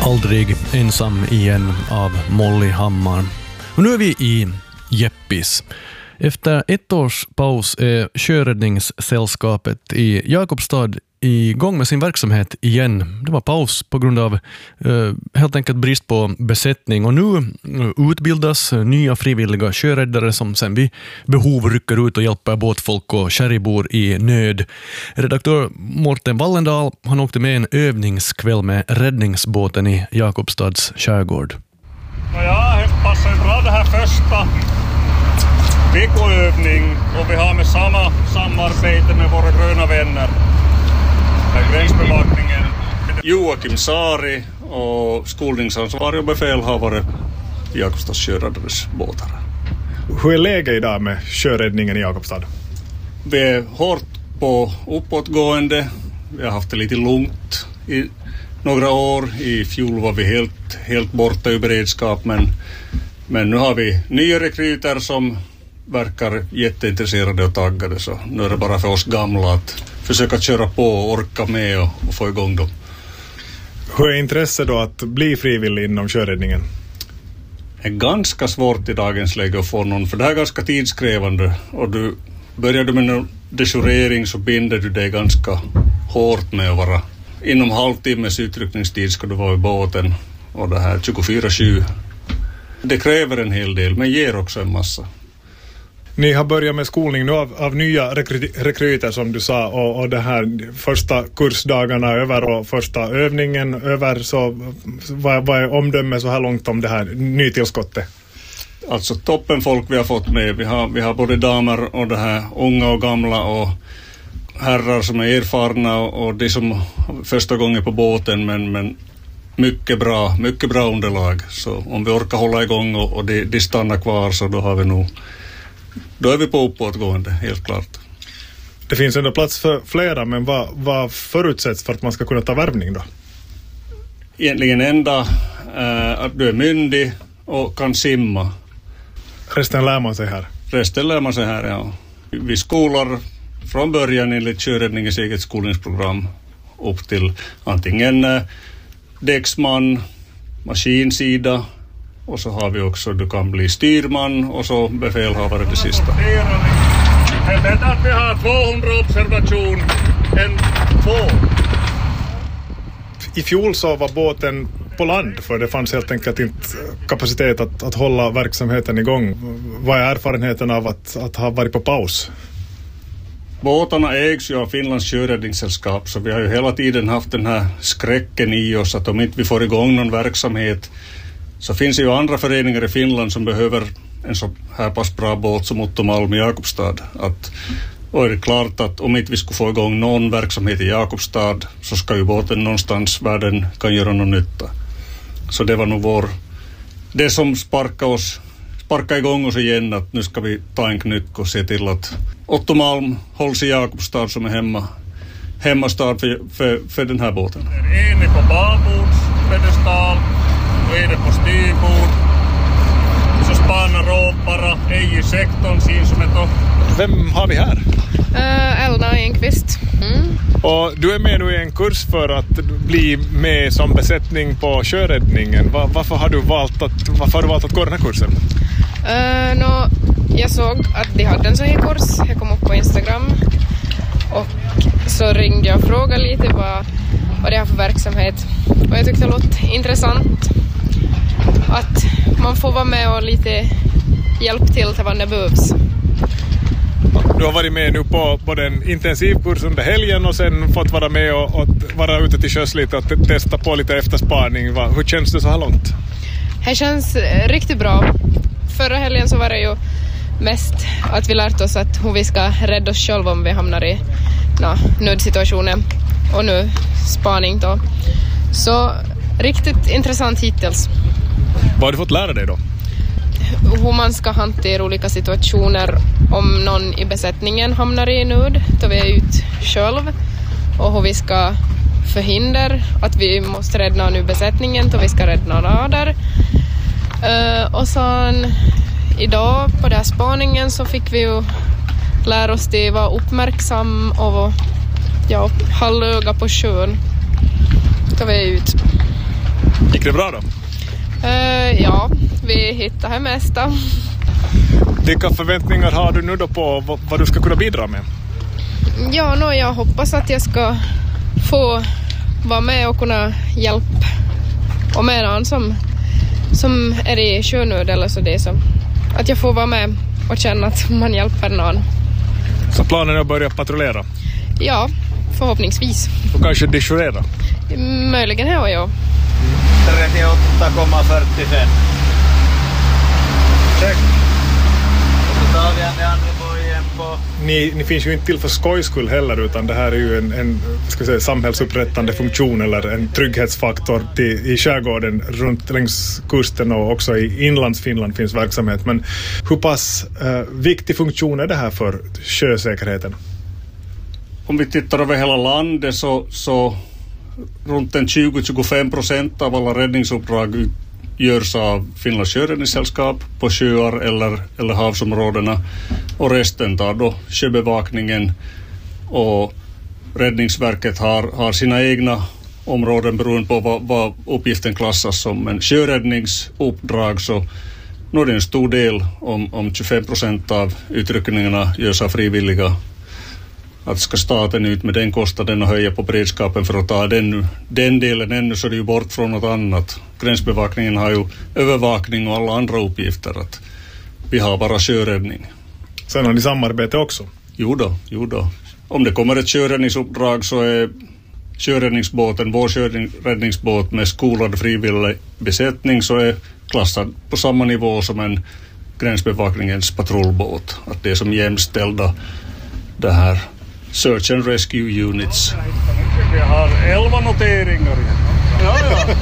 Aldrig ensam igen av Molly Hammar. Och nu är vi i Jeppis. Efter ett års paus är Sjöräddningssällskapet i Jakobstad igång med sin verksamhet igen. Det var paus på grund av helt enkelt brist på besättning, och nu utbildas nya frivilliga sjöräddare som sen vid behov rycker ut och hjälper båtfolk och kärribor i nöd. Redaktör Mårten Wallendal, han åkte med en övningskväll med räddningsbåten i Jakobstads skärgård. Ja, det passar bra det här första veckoövning, och vi har med samma samarbete med våra gröna vänner. Gränsbevakningen Joakim Saari och skolningsansvarig och befälhavare i Jakobstads sjöräddares båtar. Hur är läget idag med sjöräddningen i Jakobstad? Vi är hårt på uppåtgående. Vi har haft det lite lugnt i några år. I fjol var vi helt borta i beredskap, men nu har vi nya rekryter som verkar jätteintresserade och taggade, så nu är det bara för oss gamla att försöka köra på och orka med och få igång dem. Hur är intresset då att bli frivillig inom sjöräddningen? Det är ganska svårt i dagens läge att få någon, för det här är ganska tidskrävande, och börjar du med någon dejourering så binder du dig ganska hårt med att vara inom halvtimmes utryckningstid ska du vara i båten, och det här 24/7. Det kräver en hel del, men ger också en massa. Ni har börjat med skolning nu av nya rekryter som du sa, och det här första kursdagarna över och första övningen över, så vad är omdöme så här långt om det här nytillskottet? Alltså toppen folk vi har fått med. Vi har både damer och det här unga och gamla och herrar som är erfarna och de som första gången på båten, men mycket bra underlag. Så om vi orkar hålla igång och de stannar kvar, så då är vi på uppåtgående, helt klart. Det finns ändå plats för flera, men vad förutsätts för att man ska kunna ta värvning då? Egentligen enda att du är myndig och kan simma. Resten lär man sig här? Ja. Vi skolar från början enligt sjöräddningens eget skolningsprogram upp till antingen däcksman, maskinsida, och så har vi också, du kan bli styrman och så befälhavare det sista. Det är bättre att vi har 200 observation än 2. I fjol så var båten på land, för det fanns helt enkelt inte kapacitet att hålla verksamheten igång. Vad är erfarenheten av att ha varit på paus? Båtarna ägs ju av Finlands sjöräddningssällskap, så vi har ju hela tiden haft den här skräcken i oss att om inte vi får igång någon verksamhet, så finns det ju andra föreningar i Finland som behöver en så här pass bra båt som Otto Malm i Jakobstad. Och är det klart att om inte vi skulle få igång någon verksamhet i Jakobstad, så ska ju båten någonstans världen kan göra någon nytta. Så det var nog det som sparka igång oss igen, att nu ska vi ta en knyck och se till att Otto Malm hålls i Jakobstad som är hemmastad för den här båten. En är på babordspedestal och en är på styrbord. Så spanar råpara, ej i sektorn, sin som ett. Vem har vi här? Elna Enqvist. Och du är med nu i en kurs för att bli med som besättning på sjöräddningen. Varför har du valt att gå den här kursen? Jag såg att de hade en sån här kurs. Jag kom upp på Instagram och så ringde jag och frågade lite vad det är för verksamhet. Och jag tyckte det låt intressant att man får vara med och lite hjälp till vad det behövs. Du har varit med nu på den intensivkurs under helgen och sen fått vara med och vara ute till sjöss lite och testa på lite efterspaning. Hur känns det så här långt? Det känns riktigt bra. Förra helgen så var det ju mest att vi lärt oss hur vi ska rädda oss själva om vi hamnar i nödsituationen, och nu spaning då. Så riktigt intressant hittills. Vad har du fått lära dig då? Hur man ska hantera olika situationer om någon i besättningen hamnar i nöd då vi är ut själv, och hur vi ska förhindra att vi måste rädda nu besättningen då vi ska rädda någon där. Och sen idag på den här spaningen så fick vi ju lära oss att vara uppmärksam och hålla öga på sjön då vi är ut. Gick det bra då? Ja, vi hittade det mesta. Vilka förväntningar har du nu då på vad du ska kunna bidra med? Ja, jag hoppas att jag ska få vara med och kunna hjälpa och med någon som är i sjönöd eller så det är så. Att jag får vara med och känna att man hjälper någon. Så planen är att börja patrullera? Ja, förhoppningsvis. Och kanske dejourera? Möjligen här och jag. 38,45. Check. Och så tar vi den andra bojen på... Ni finns ju inte till för skojskull heller, utan det här är ju en ska säga, samhällsupprättande funktion eller en trygghetsfaktor i skärgården runt längs kusten, och också i inlandsfinland finns verksamhet. Men hur pass viktig funktion är det här för sjösäkerheten? Om vi tittar över hela landet så runt 20-25% av alla räddningsuppdrag görs av Finlands sjöräddningssällskap på sjöar eller havsområdena, och resten tar då sjöbevakningen, och Räddningsverket har sina egna områden beroende på vad uppgiften klassas som. Men sjöräddningsuppdrag så nu är det en stor del, om 25% av utryckningarna görs av frivilliga. Att ska staten ut med den kostnaden och höja på beredskapen för att ta den delen ännu, så är det ju bort från något annat. Gränsbevakningen har ju övervakning och alla andra uppgifter. Att vi har bara sjöräddning. Sen har ni samarbete också? Jo då. Om det kommer ett sjöräddningsuppdrag så är sjöräddningsbåten, vår sjöräddningsbåt med skolad frivillig besättning, så är klassad på samma nivå som en gränsbevakningens patrullbåt. Att det är som jämställda det här Search and Rescue Units. Vi har 11 noteringar. Ja.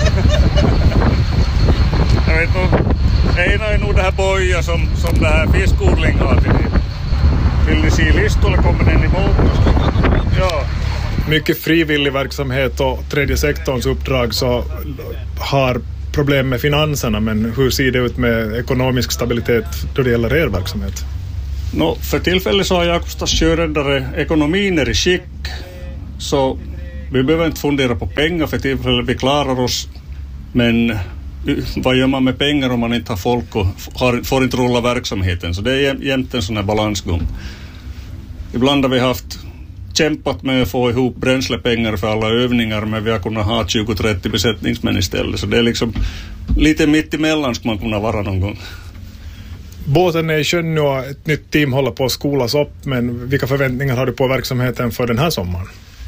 Jag vet inte, ena är nog det här boja som det här fiskodling har till det. Vill ni se listor eller kommer den i båten? Ja. Mycket frivillig verksamhet och tredje sektorns uppdrag så har problem med finanserna, men hur ser det ut med ekonomisk stabilitet då det gäller er verksamhet? För tillfället så har Jakobstads sjöräddare ekonomin är i skick, så vi behöver inte fundera på pengar för tillfället. Vi klarar oss, men vad gör man med pengar om man inte har folk och får inte rulla verksamheten? Så det är jämt en sån här balansgång. Ibland har vi kämpat med att få ihop bränslepengar för alla övningar, men vi har kunnat ha 20-30 besättningsmän istället. Så det är liksom lite mitt emellan ska man kunna vara någon gång. Båten är i sjön nu och ett nytt team håller på att skolas upp, men vilka förväntningar har du på verksamheten för den här sommaren?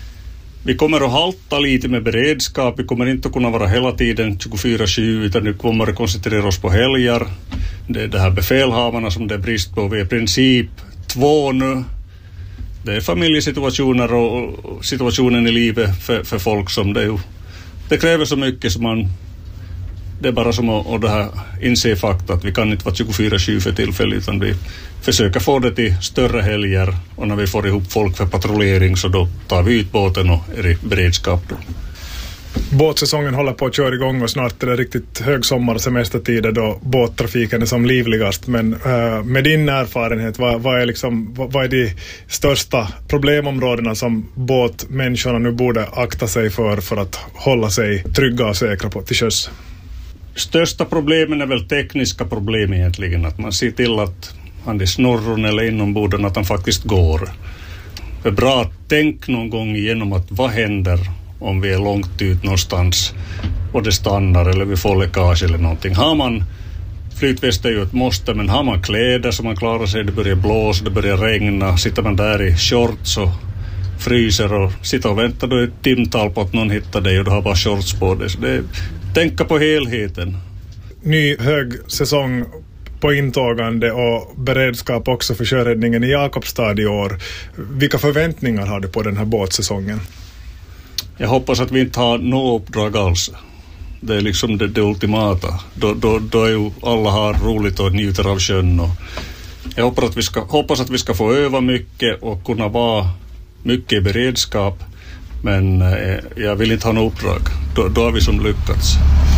Vi kommer att halta lite med beredskap. Vi kommer inte att kunna vara hela tiden 24/7, utan vi kommer att koncentrera oss på helger. Det är det här befälhavarna som det är brist på. Vi är i princip 2 nu. Det är familjesituationer och situationen i livet för folk som det kräver så mycket som det är bara som att det här inse fakta att vi kan inte vara 24/7 för tillfället, utan vi försöker få det till större helger, och när vi får ihop folk för patrullering så då tar vi ut båten och är i beredskap då. Båtsäsongen håller på att köra igång och snart är det riktigt högsommar och semestertider då båttrafiken är som livligast, men med din erfarenhet, vad är de största problemområdena som båtmänniskorna nu borde akta sig för att hålla sig trygga och säkra till sjöss? Största problemen är väl tekniska problem egentligen, att man ser till att han är snorron eller inomborden att han faktiskt går. Det är bra att tänka någon gång igenom att vad händer om vi är långt ut någonstans och det stannar eller vi får läckage eller någonting. Har man flytväst är ju ett måste, men har man kläder så man klarar sig, det börjar blåsa, det börjar regna, sitter man där i shorts och fryser och sitter och väntar då ett timtal på att någon hittar dig och du har bara shorts på dig. Så det är tänka på helheten. Ny hög säsong på intågande och beredskap också för sjöräddningen i Jakobstad i år. Vilka förväntningar har du på den här båtsäsongen? Jag hoppas att vi inte har något uppdrag alls. Det är liksom det ultimata. Då är ju alla har roligt och njuter av sjön. Och jag hoppas att vi ska få öva mycket och kunna vara mycket i beredskap. Men jag vill inte ha något uppdrag. Då har vi som lyckats.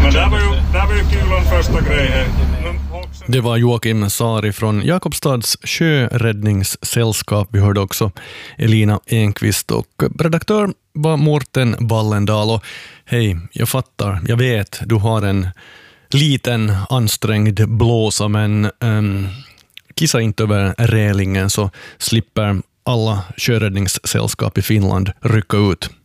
Men där var ju kulan första grejen. Det var Joakim Sari från Jakobstads sjöräddningssällskap. Vi hörde också Elina Enqvist och redaktör var Morten Wallendal. Och hej, jag fattar, jag vet, du har en liten ansträngd blåsa, men kissa inte över relingen så slipper alla sjöräddningssällskap i Finland rycka ut.